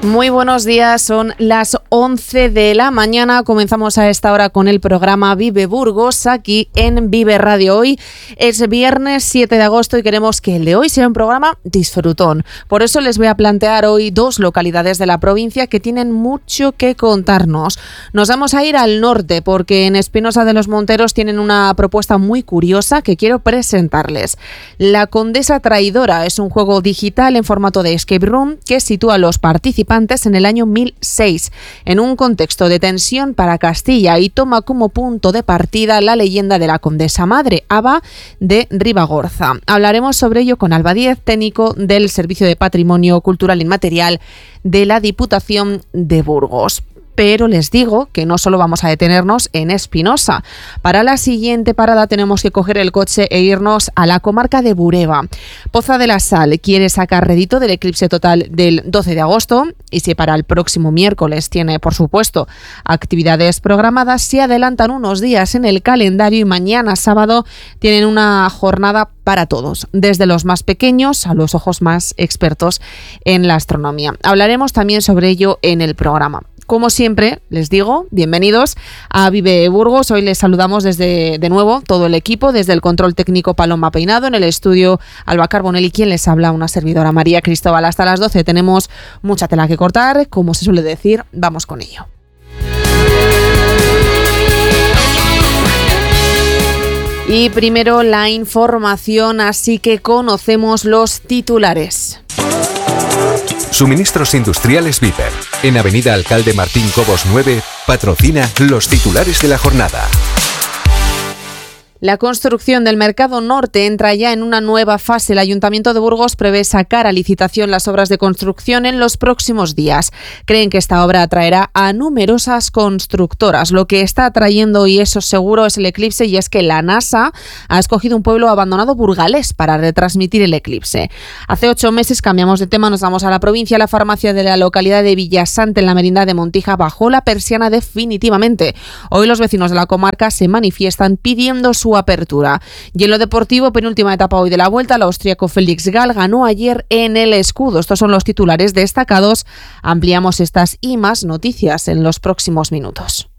Muy buenos días, son las 11 de la mañana. Comenzamos a esta hora con el programa Vive Burgos aquí en Vive Radio. Hoy es viernes 7 de agosto y queremos que el de hoy sea un programa disfrutón. Por eso les voy a plantear hoy dos localidades de la provincia que tienen mucho que contarnos. Nos vamos a ir al norte porque en Espinosa de los Monteros tienen una propuesta muy curiosa que quiero presentarles. La Condesa Traidora es un juego digital en formato de escape room que sitúa a los participantes en el año 1006, en un contexto de tensión para Castilla y toma como punto de partida la leyenda de la Condesa Madre, Aba de Ribagorza. Hablaremos sobre ello con Alba Díez, técnico del Servicio de Patrimonio Cultural Inmaterial de la Diputación de Burgos. Pero les digo que no solo vamos a detenernos en Espinosa. Para la siguiente parada tenemos que coger el coche e irnos a la comarca de Bureba. Poza de la Sal quiere sacar rédito del eclipse total del 12 de agosto y si para el próximo miércoles tiene, por supuesto, actividades programadas, se adelantan unos días en el calendario y mañana sábado tienen una jornada para todos, desde los más pequeños a los ojos más expertos en la astronomía. Hablaremos también sobre ello en el programa. Como siempre, les digo, bienvenidos a Vive Burgos. Hoy les saludamos desde, de nuevo, todo el equipo, desde el control técnico Paloma Peinado, en el estudio Alba Carbonell y quien les habla, una servidora María Cristóbal. Hasta las 12 tenemos mucha tela que cortar, como se suele decir, vamos con ello. Y primero la información, así que conocemos los titulares. Suministros Industriales Viper, en Avenida Alcalde Martín Cobos 9, patrocina los titulares de la jornada. La construcción del Mercado Norte entra ya en una nueva fase. El Ayuntamiento de Burgos prevé sacar a licitación las obras de construcción en los próximos días. Creen que esta obra atraerá a numerosas constructoras. Lo que está atrayendo, y eso seguro, es el eclipse, y es que la NASA ha escogido un pueblo abandonado burgalés para retransmitir el eclipse. Hace 8 meses, cambiamos de tema, nos vamos a la provincia. La farmacia de la localidad de Villasante, en la Merindad de Montija, bajó la persiana definitivamente. Hoy los vecinos de la comarca se manifiestan pidiendo su apertura. Y en lo deportivo, penúltima etapa hoy de la Vuelta, el austríaco Felix Gall ganó ayer en el Escudo. Estos son los titulares destacados. Ampliamos estas y más noticias en los próximos minutos.